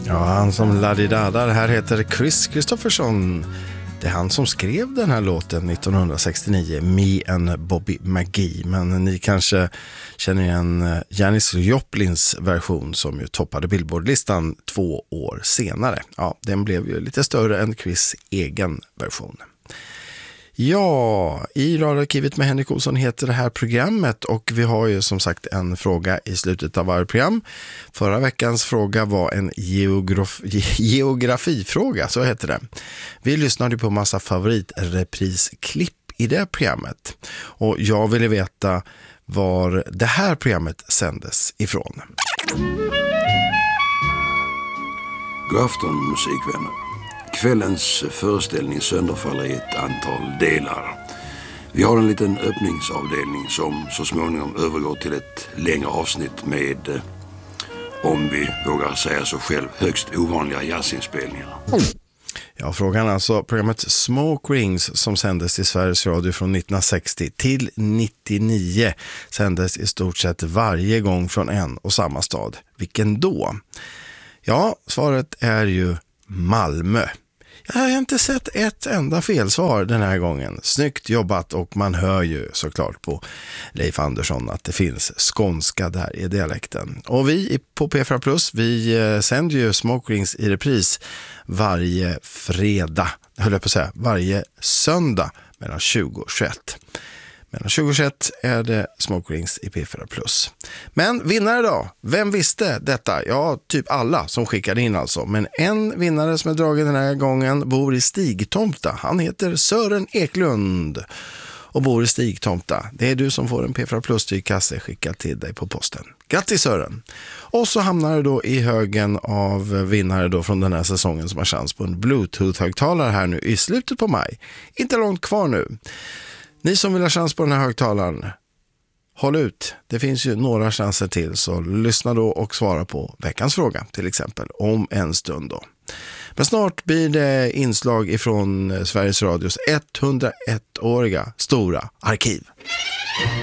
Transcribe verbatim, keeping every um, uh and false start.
Ja, han som laddidadar här heter Chris Kristofferson. Det är han som skrev den här låten nittonhundrasextionio, Me and Bobby McGee. Men ni kanske känner igen Janis Joplins version som ju toppade Billboardlistan två år senare. Ja, den blev ju lite större än Chris egen version. Ja, i radioarkivet med Henrik Olsson heter det här programmet och vi har ju som sagt en fråga i slutet av varje program. Förra veckans fråga var en geograf- geografifråga, så heter det. Vi lyssnade på massa favoritreprisklipp i det programmet och jag ville veta var det här programmet sändes ifrån. God afton, musikvänner. Kvällens föreställning sönderfaller i ett antal delar. Vi har en liten öppningsavdelning som så småningom övergår till ett längre avsnitt med, om vi vågar säga så själv, högst ovanliga jazzinspelningar. Ja, frågan alltså programmet Smoke Rings som sändes i Sveriges Radio från nittonhundrasextio till nittionio sändes i stort sett varje gång från en och samma stad. Vilken då? Ja, svaret är ju Malmö. Jag har inte sett ett enda felsvar den här gången. Snyggt jobbat och man hör ju såklart på Leif Andersson att det finns skånska där i dialekten. Och vi på P fyra Plus, vi sänder ju Smoke Rings i repris varje fredag, höll jag på att säga, varje söndag mellan tjugo och tjugoett. Mellan tjugo och tjugoett är det Smoke Rings i P fyra Plus. Men vinnare då? Vem visste detta? Ja, typ alla som skickade in alltså. Men en vinnare som är dragen den här gången bor i Stigtomta. Han heter Sören Eklund och bor i Stigtomta. Det är du som får en P fyra Plus-tygkasse skickad till dig på posten. Grattis Sören! Och så hamnar du då i högen av vinnare då från den här säsongen som har chans på en Bluetooth-högtalare här nu i slutet på maj. Inte långt kvar nu. Ni som vill ha chans på den här högtalaren, håll ut. Det finns ju några chanser till, så lyssna då och svara på veckans fråga till exempel om en stund då. Men snart blir det inslag ifrån Sveriges Radios hundraett-åriga stora arkiv.